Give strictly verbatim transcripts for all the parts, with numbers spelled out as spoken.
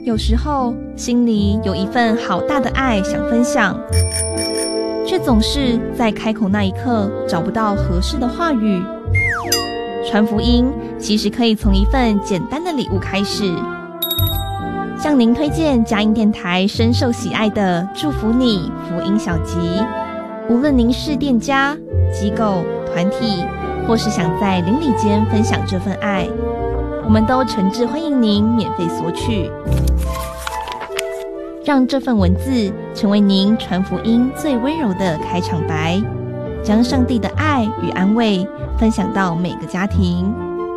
有时候心里有一份好大的爱想分享，却总是在开口那一刻找不到合适的话语。传福音其实可以从一份简单的礼物开始。向您推荐佳音电台深受喜爱的祝福你福音小集，无论您是店家、机构、团体，或是想在邻里间分享这份爱，我们都诚挚欢迎您免费索取。让这份文字成为您传福音最温柔的开场白，将上帝的爱与安慰分享到每个家庭。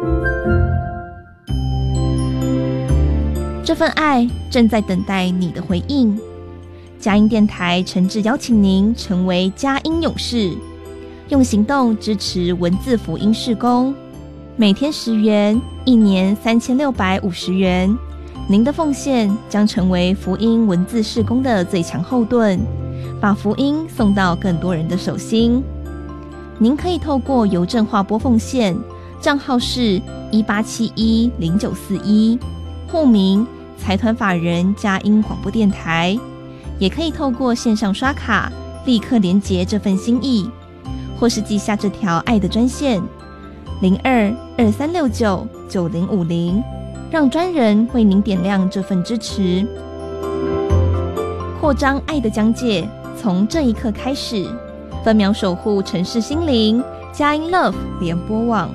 这份爱正在等待你的回应。佳音电台诚挚邀请您成为佳音勇士，用行动支持文字福音事工，每天十元，一年三千六百五十元。您的奉献将成为福音文字事工的最强后盾，把福音送到更多人的手心。您可以透过邮政划拨奉献，账号是一八七一零九四一，户名财团法人佳音广播电台，也可以透过线上刷卡立刻连结这份心意，或是记下这条爱的专线零二二三六九九零五零，让专人为您点亮这份支持。扩张爱的疆界，从这一刻开始。分秒守护城市心灵，佳音 Love 联播網。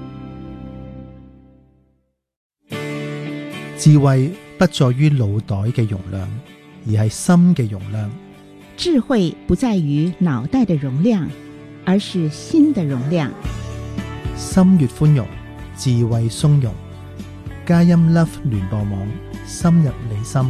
智慧不在於腦袋嘅容量，而係心嘅容量。 智慧不在於腦袋的容量，而是心的容量。 心越寬容，智慧鬆容。佳音 Love 聯播網，深入你心。